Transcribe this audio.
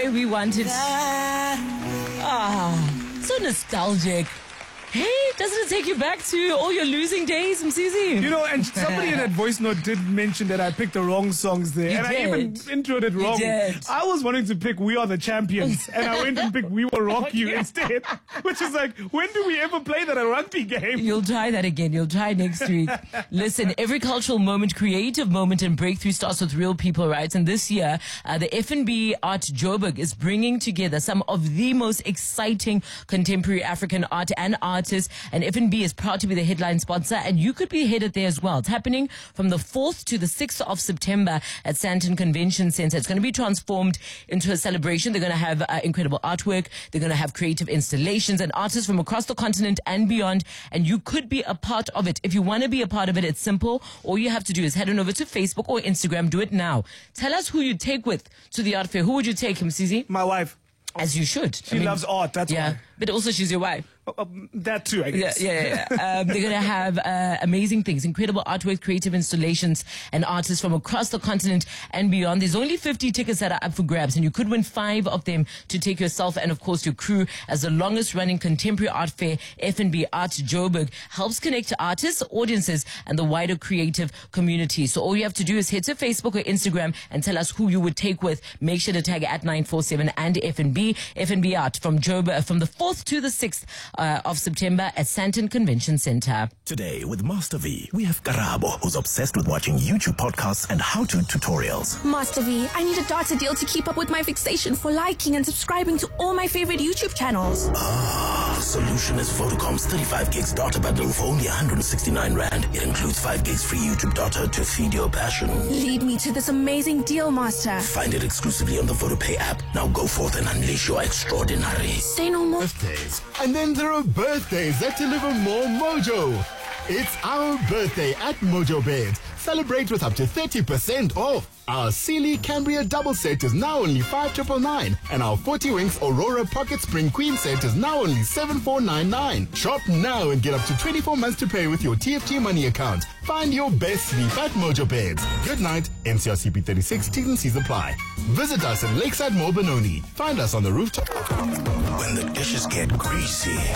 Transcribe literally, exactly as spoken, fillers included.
where we wanted. Ah, so nostalgic. Hey, doesn't it take you back to all your losing days, Msizi? You know, and somebody in that voice note did mention that I picked the wrong songs there. You and did. I even introed it wrong. You did. I was wanting to pick We Are the Champions, and I went and picked We Will Rock You instead. Which is like, when do we ever play that at a rugby game? You'll try that again. You'll try next week. Listen, every cultural moment, creative moment, and breakthrough starts with real people, right? And this year, uh, the F N B Art Joburg is bringing together some of the most exciting contemporary African art and artists. And F N B is proud to be the headline sponsor, and you could be headed there as well. It's happening from the fourth to the sixth of September at Sandton Convention Center. It's going to be transformed into a celebration. They're going to have uh, incredible artwork. They're going to have creative installations and artists from across the continent and beyond. And you could be a part of it. If you want to be a part of it, it's simple. All you have to do is head on over to Facebook or Instagram. Do it now. Tell us who you take with to the art fair. Who would you take, Msizi? My wife. As you should. She I mean, loves art, that's yeah, why. But also she's your wife. Uh, that too, I guess. Yeah, yeah, yeah. um, they're going to have uh, amazing things, incredible artwork, creative installations, and artists from across the continent and beyond. There's only fifty tickets that are up for grabs, and you could win five of them to take yourself and, of course, your crew as the longest-running contemporary art fair. F N B Art Joburg helps connect artists, audiences, and the wider creative community. So all you have to do is head to Facebook or Instagram and tell us who you would take with. Make sure to tag at nine four seven and F N B. F N B Art from Joburg from the fourth to the sixth uh, of September at Sandton Convention Center. Today with Master V, we have Karabo, who's obsessed with watching YouTube podcasts and how-to tutorials. Master V, I need a data deal to keep up with my fixation for liking and subscribing to all my favorite YouTube channels. Ah, the solution is Vodacom's thirty-five gigs data bundle for only one hundred sixty-nine rand. It includes five gigs free YouTube data to feed your passion. Lead me to this amazing deal, Master. Find it exclusively on the VodaPay app. Now go forth and unleash your extraordinary. Say no more. Birthdays. And then there are birthdays that deliver more mojo. It's our birthday at Mojo Beds. Celebrate with up to thirty percent off. Our Sealy Cambria double set is now only five thousand nine hundred ninety-nine, and our forty Winks Aurora Pocket Spring Queen set is now only seven thousand four hundred ninety-nine. Shop now and get up to twenty-four months to pay with your T F T money account. Find your best sleep at Mojo Beds. Good night. M C R C P thirty-six, T's and C's apply. Visit us at Lakeside Mall Benoni. Find us on the rooftop. When the dishes get greasy,